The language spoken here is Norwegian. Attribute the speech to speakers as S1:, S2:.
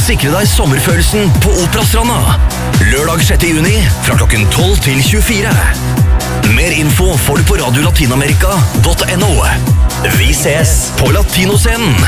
S1: Sikre deg sommerfølelsen på Operastranda. Lørdag 6. juni fra klokken 12 til 24. Mer info får du på radiolatinamerika.no. Vi ses på Latino-scenen.